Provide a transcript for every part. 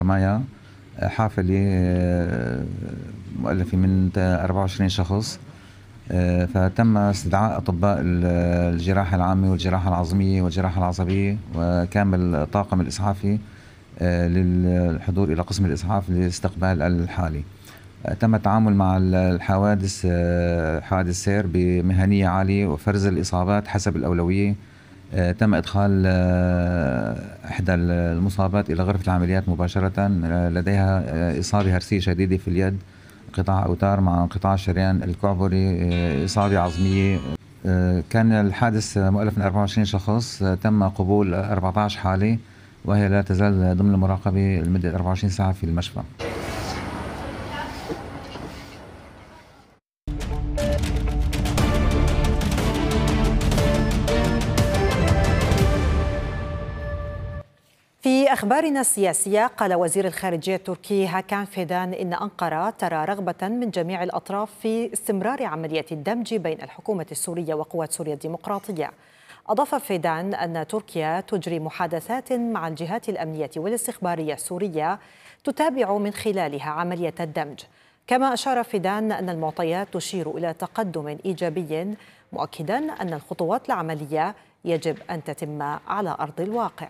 مايا حافلة مؤلفة من 24 شخص. فتم استدعاء أطباء الجراحة العامة والجراحة العظمية والجراحة العصبية وكامل الطاقم الإسعافي للحضور إلى قسم الإسعاف لاستقبال الحالة. تم التعامل مع الحوادث، حوادث سير بمهنية عالية وفرز الإصابات حسب الأولوية. تم إدخال إحدى المصابات إلى غرفة العمليات مباشرة، لديها إصابة هرسية شديدة في اليد، انقطاع أوتار مع انقطاع الشريان الكعبري، إصابة عظمية. كان الحادث مؤلف من 24 شخص. تم قبول 14 حالة وهي لا تزال ضمن المراقبة لمدة 24 ساعة في المشفى. في أخبارنا السياسية، قال وزير الخارجية التركي هاكان فيدان إن أنقرة ترى رغبة من جميع الأطراف في استمرار عملية الدمج بين الحكومة السورية وقوات سوريا الديمقراطية. أضاف فيدان أن تركيا تجري محادثات مع الجهات الأمنية والاستخبارية السورية تتابع من خلالها عملية الدمج. كما أشار فيدان أن المعطيات تشير إلى تقدم إيجابي، مؤكدا أن الخطوات العملية يجب أن تتم على أرض الواقع.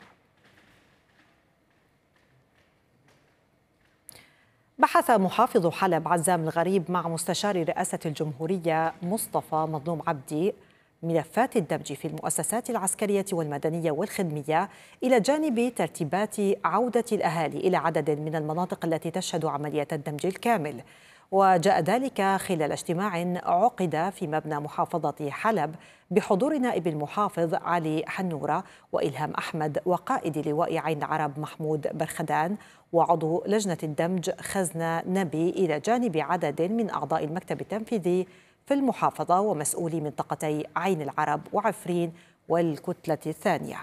بحث محافظ حلب عزام الغريب مع مستشار رئاسة الجمهورية مصطفى مظلوم عبدي ملفات الدمج في المؤسسات العسكرية والمدنية والخدمية، إلى جانب ترتيبات عودة الأهالي إلى عدد من المناطق التي تشهد عملية الدمج الكامل. وجاء ذلك خلال اجتماع عقد في مبنى محافظة حلب بحضور نائب المحافظ علي حنورة وإلهام أحمد وقائد لواء عين العرب محمود برخدان وعضو لجنة الدمج خزنة نبي، إلى جانب عدد من أعضاء المكتب التنفيذي في المحافظة ومسؤولي منطقتي عين العرب وعفرين والكتلة الثانية.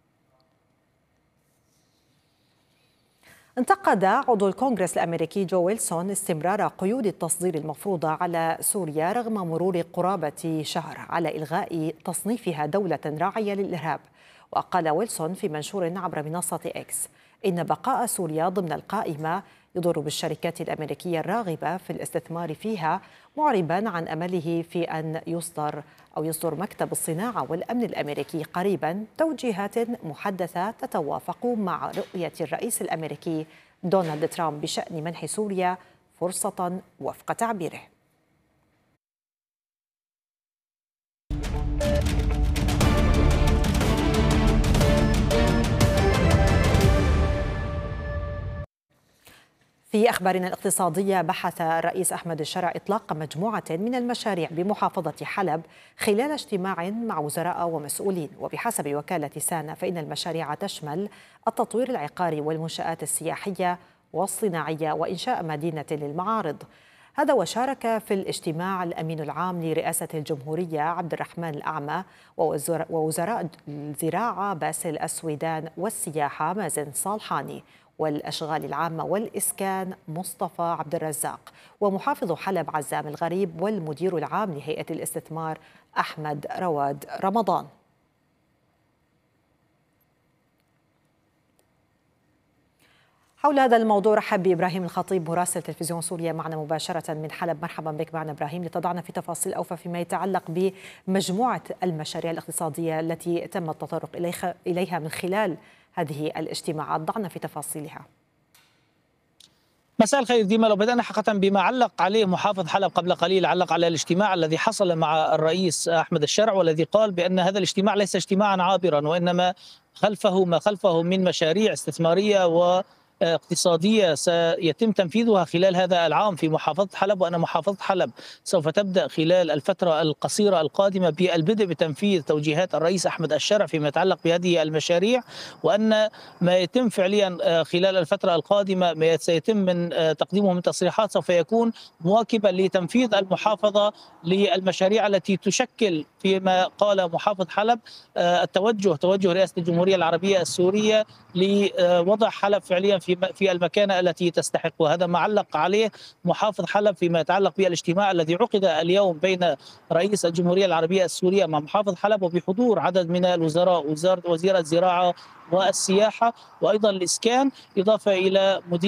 انتقد عضو الكونغرس الأمريكي جو ويلسون استمرار قيود التصدير المفروضة على سوريا رغم مرور قرابة شهر على إلغاء تصنيفها دولة راعية للإرهاب. وقال ويلسون في منشور عبر منصة إكس إن بقاء سوريا ضمن القائمة يضر بالشركات الأمريكية الراغبة في الاستثمار فيها، معربا عن أمله في أن يصدر مكتب الصناعة والأمن الأمريكي قريبا توجيهات محدثة تتوافق مع رؤية الرئيس الأمريكي دونالد ترامب بشأن منح سوريا فرصة وفق تعبيره. في أخبارنا الاقتصادية، بحث الرئيس أحمد الشرع إطلاق مجموعة من المشاريع بمحافظة حلب خلال اجتماع مع وزراء ومسؤولين. وبحسب وكالة سانا فإن المشاريع تشمل التطوير العقاري والمنشآت السياحية والصناعية وإنشاء مدينة للمعارض. هذا وشارك في الاجتماع الأمين العام لرئاسة الجمهورية عبد الرحمن الأعمى ووزراء الزراعة باسل السويدان والسياحة مازن صالحاني والأشغال العامة والإسكان مصطفى عبد الرزاق ومحافظ حلب عزام الغريب والمدير العام لهيئة الاستثمار أحمد رواد رمضان. حول هذا الموضوع رحب بإبراهيم الخطيب مراسل تلفزيون سوريا معنا مباشرة من حلب. مرحبا بك معنا إبراهيم لتضعنا في تفاصيل أوفى فيما يتعلق بمجموعة المشاريع الاقتصادية التي تم التطرق إليها من خلال هذه الاجتماعات. ضعنا في تفاصيلها. مساء الخير ديما. لو بدأنا حقيقة بما علق عليه محافظ حلب قبل قليل، علق على الاجتماع الذي حصل مع الرئيس أحمد الشرع، والذي قال بأن هذا الاجتماع ليس اجتماعا عابرا، وإنما ما خلفه من مشاريع استثمارية واقتصادية سيتم تنفيذها خلال هذا العام في محافظة حلب، وأن محافظة حلب سوف تبدأ خلال الفترة القصيرة القادمة بالبدء بتنفيذ توجيهات الرئيس أحمد الشرع فيما يتعلق بهذه المشاريع، وأن ما يتم فعليا خلال الفترة القادمة ما سيتم من تقديمه من تصريحات سوف يكون مواكبا لتنفيذ المحافظة للمشاريع التي تشكل فيما قال محافظ حلب توجه رئاسة الجمهورية العربية السورية لوضع حلب فعليا في المكانة التي تستحق، وهذا ما علق عليه محافظ حلب فيما يتعلق بالاجتماع الذي عقد اليوم بين رئيس الجمهورية العربية السورية مع محافظ حلب وبحضور عدد من الوزراء، وزير الزراعة والسياحة وأيضا الإسكان، إضافة إلى مدير